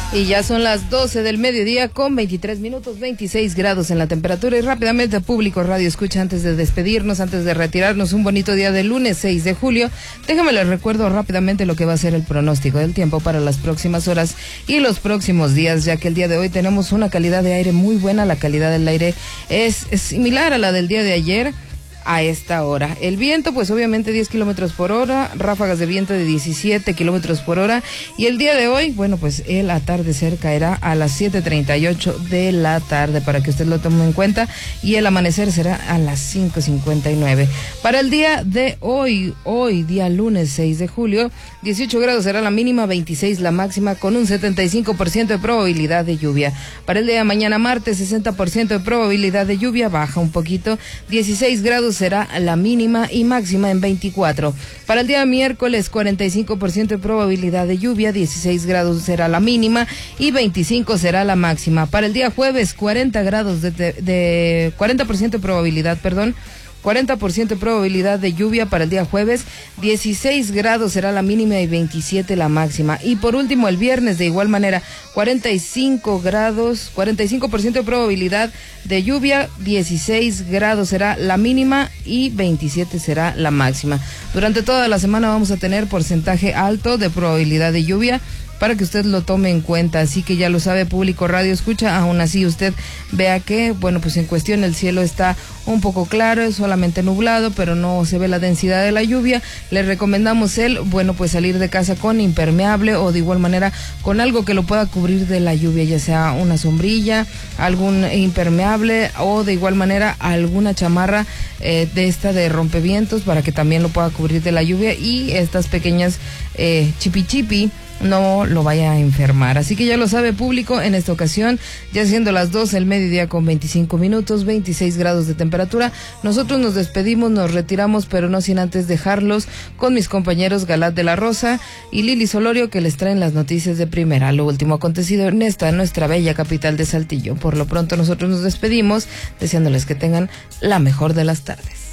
Y ya son las 12 del mediodía con 23 minutos, 26 grados en la temperatura. Y rápidamente, público Radio Escucha, antes de despedirnos, antes de retirarnos, un bonito día de lunes 6 de julio. Déjame les recuerdo rápidamente lo que va a ser el pronóstico del tiempo para las próximas horas y los próximos días, ya que el día de hoy tenemos una calidad de aire muy buena. La calidad del aire es similar a la del día de ayer a esta hora. El viento, pues obviamente 10 kilómetros por hora, ráfagas de viento de 17 kilómetros por hora. Y el día de hoy, bueno, pues el atardecer caerá a las 7:38 de la tarde, para que usted lo tome en cuenta, y el amanecer será a las 5:59. Para el día de hoy, día lunes 6 de julio, 18 grados será la mínima, 26 la máxima, con un 75% de probabilidad de lluvia. Para el día de mañana martes, 60% de probabilidad de lluvia, baja un poquito, 16 grados será la mínima y máxima en 24. Para el día miércoles, 45% de probabilidad de lluvia, 16 grados será la mínima y 25 será la máxima. Para el día jueves, 40% de probabilidad, 40% de probabilidad de lluvia para el día jueves, 16 grados será la mínima y 27 la máxima. Y por último, el viernes, de igual manera, 45% de probabilidad de lluvia, 16 grados será la mínima y 27 será la máxima. Durante toda la semana vamos a tener porcentaje alto de probabilidad de lluvia, para que usted lo tome en cuenta. Así que ya lo sabe, público Radio Escucha. Aún así usted vea que, bueno, pues en cuestión el cielo está un poco claro, es solamente nublado, pero no se ve la densidad de la lluvia. Le recomendamos pues salir de casa con impermeable, o de igual manera con algo que lo pueda cubrir de la lluvia, ya sea una sombrilla, algún impermeable, o de igual manera alguna chamarra de esta de rompevientos, para que también lo pueda cubrir de la lluvia y estas pequeñas chipi no lo vaya a enfermar. Así que ya lo sabe, público, en esta ocasión, ya siendo las 12 del mediodía con 25 minutos, 26 grados de temperatura, nosotros nos despedimos, nos retiramos, pero no sin antes dejarlos con mis compañeros Galat de la Rosa y Lili Solorio, que les traen las noticias de primera, lo último acontecido en nuestra bella capital de Saltillo. Por lo pronto nosotros nos despedimos, deseándoles que tengan la mejor de las tardes.